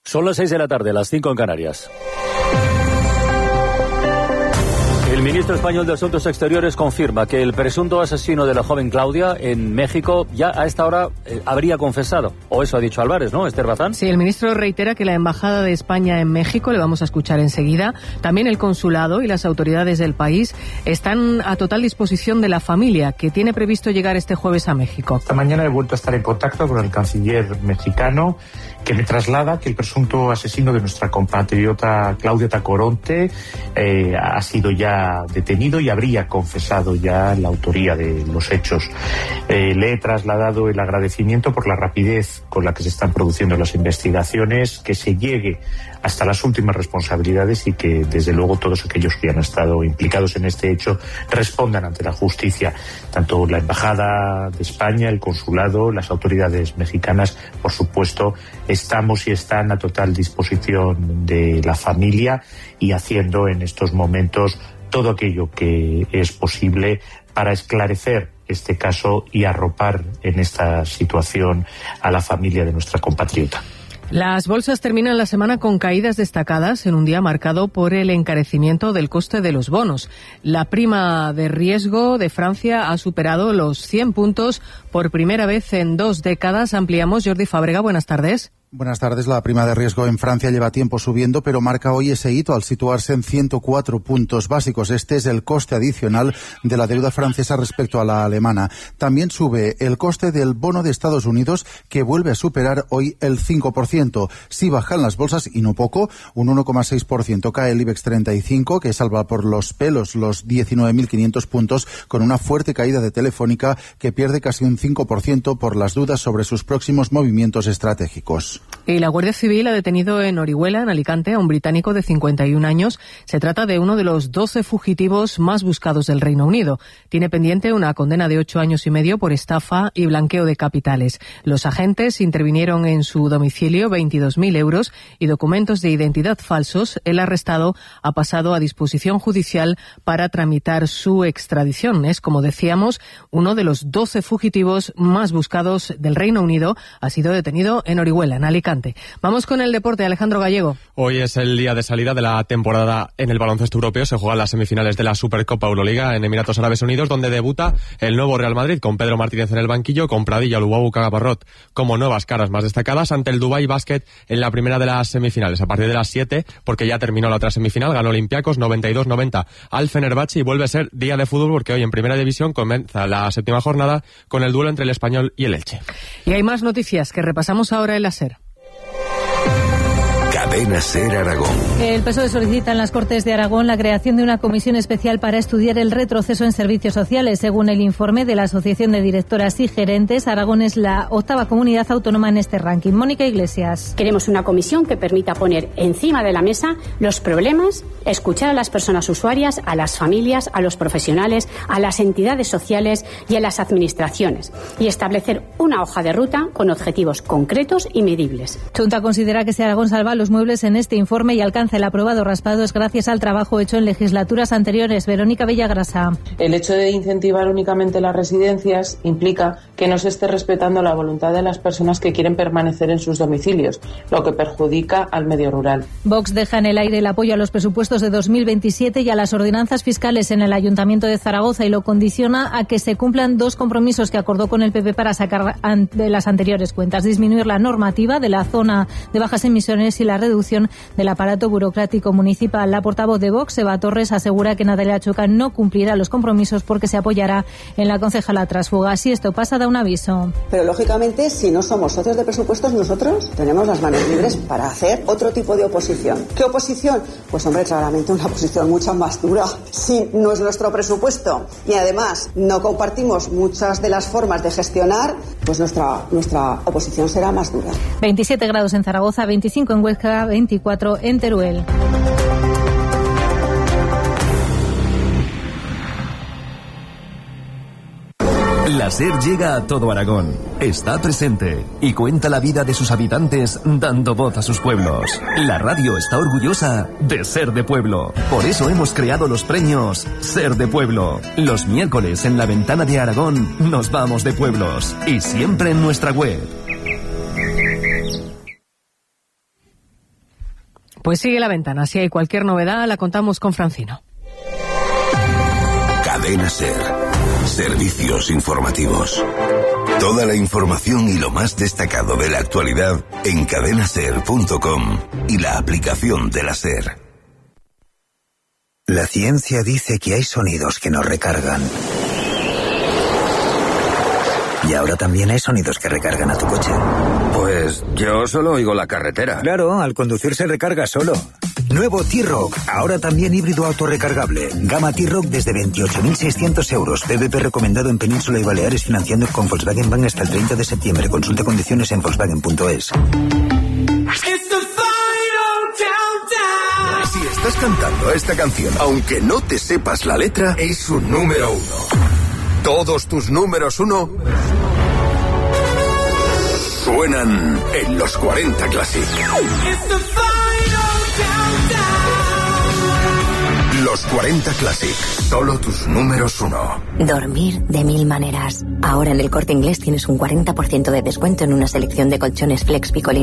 Son las 6 de la tarde, las 5 en Canarias. El ministro español de Asuntos Exteriores confirma que el presunto asesino de la joven Claudia en México ya a esta hora habría confesado. O eso ha dicho Álvarez, ¿no, Esther Bazán? Sí, el ministro reitera que la Embajada de España en México, le vamos a escuchar enseguida, también el consulado y las autoridades del país están a total disposición de la familia, que tiene previsto llegar este jueves a México. Esta mañana he vuelto a estar en contacto con el canciller mexicano, que me traslada que el presunto asesino de nuestra compatriota Claudia Tacoronte ha sido ya detenido y habría confesado ya la autoría de los hechos. Le he trasladado el agradecimiento por la rapidez con la que se están produciendo las investigaciones, que se llegue hasta las últimas responsabilidades y que desde luego todos aquellos que han estado implicados en este hecho respondan ante la justicia. Tanto la Embajada de España, el consulado, las autoridades mexicanas, por supuesto, estamos y están a total disposición de la familia y haciendo en estos momentos todo aquello que es posible para esclarecer este caso y arropar en esta situación a la familia de nuestra compatriota. Las bolsas terminan la semana con caídas destacadas en un día marcado por el encarecimiento del coste de los bonos. La prima de riesgo de Francia ha superado los 100 puntos por primera vez en 2 décadas. Ampliamos. Jordi Fábrega, buenas tardes. Buenas tardes. La prima de riesgo en Francia lleva tiempo subiendo, pero marca hoy ese hito al situarse en 104 puntos básicos. Este es el coste adicional de la deuda francesa respecto a la alemana. También sube el coste del bono de Estados Unidos, que vuelve a superar hoy el 5%. Sí bajan las bolsas, y no poco, un 1,6% cae el IBEX 35, que salva por los pelos los 19.500 puntos, con una fuerte caída de Telefónica, que pierde casi un 5% por las dudas sobre sus próximos movimientos estratégicos. Y la Guardia Civil ha detenido en Orihuela, en Alicante, a un británico de 51 años. Se trata de uno de los 12 fugitivos más buscados del Reino Unido. Tiene pendiente una condena de 8 años y medio por estafa y blanqueo de capitales. Los agentes intervinieron en su domicilio 22.000 euros y documentos de identidad falsos. El arrestado ha pasado a disposición judicial para tramitar su extradición. Es, como decíamos, uno de los 12 fugitivos más buscados del Reino Unido. Ha sido detenido en Orihuela, en Alicante. Vamos con el deporte, Alejandro Gallego. Hoy es el día de salida de la temporada en el baloncesto europeo. Se juegan las semifinales de la Supercopa Euroliga en Emiratos Árabes Unidos, donde debuta el nuevo Real Madrid, con Pedro Martínez en el banquillo, con Pradilla, Luabu, Caparrot como nuevas caras más destacadas, ante el Dubai Basket en la primera de las semifinales. A partir de las 7, porque ya terminó la otra semifinal, ganó Olympiacos 92-90 al Fenerbahce, y vuelve a ser día de fútbol, porque hoy en primera división comienza la 7ª jornada con el duelo entre el Español y el Elche. Y hay más noticias que repasamos ahora en la SER. Cadena SER Aragón. El PSOE solicita en las Cortes de Aragón la creación de una comisión especial para estudiar el retroceso en servicios sociales. Según el informe de la Asociación de Directoras y Gerentes, Aragón es la 8ª comunidad autónoma en este ranking. Mónica Iglesias. Queremos una comisión que permita poner encima de la mesa los problemas, escuchar a las personas usuarias, a las familias, a los profesionales, a las entidades sociales y a las administraciones, y establecer una hoja de ruta con objetivos concretos y medibles. Junta considera que si Aragón salva los muebles en este informe y alcanza el aprobado raspado es gracias al trabajo hecho en legislaturas anteriores. Verónica Villagrasa. El hecho de incentivar únicamente las residencias implica que no se esté respetando la voluntad de las personas que quieren permanecer en sus domicilios, lo que perjudica al medio rural. Vox deja en el aire el apoyo a los presupuestos de 2027 y a las ordenanzas fiscales en el Ayuntamiento de Zaragoza, y lo condiciona a que se cumplan 2 compromisos que acordó con el PP para sacar de las anteriores cuentas: disminuir la normativa de la zona de bajas emisiones y la reducción del aparato burocrático municipal. La portavoz de Vox, Eva Torres, asegura que Natalia Choca no cumplirá los compromisos porque se apoyará en la concejala tránsfuga. Si esto pasa, da un aviso. Pero lógicamente, si no somos socios de presupuestos, nosotros tenemos las manos libres para hacer otro tipo de oposición. ¿Qué oposición? Pues hombre, claramente una oposición mucho más dura. Si no es nuestro presupuesto y además no compartimos muchas de las formas de gestionar, pues nuestra oposición será más dura. 27 grados en Zaragoza, 25 en Huesca, 24 en Teruel. La SER llega a todo Aragón, está presente y cuenta la vida de sus habitantes dando voz a sus pueblos. La radio está orgullosa de ser de pueblo. Por eso hemos creado los premios Ser de Pueblo. Los miércoles en la ventana de Aragón nos vamos de pueblos, y siempre en nuestra web. Pues sigue la ventana. Si hay cualquier novedad, la contamos con Francino. Cadena SER. Servicios informativos. Toda la información y lo más destacado de la actualidad en cadenaser.com y la aplicación de la SER. La ciencia dice que hay sonidos que nos recargan. Y ahora también hay sonidos que recargan a tu coche. Pues yo solo oigo la carretera. Claro, al conducir se recarga solo. Nuevo T-Roc, ahora también híbrido autorrecargable. Gama T-Roc desde 28.600 euros. PVP recomendado en Península y Baleares, financiando con Volkswagen Bank hasta el 30 de septiembre. Consulte condiciones en Volkswagen.es. Si estás cantando esta canción, aunque no te sepas la letra, es un número 1. Todos tus números 1 suenan en los 40 Classic. Los 40 Classic, solo tus números 1. Dormir de 1000 maneras. Ahora en El Corte Inglés tienes un 40% de descuento en una selección de colchones Flex Picolín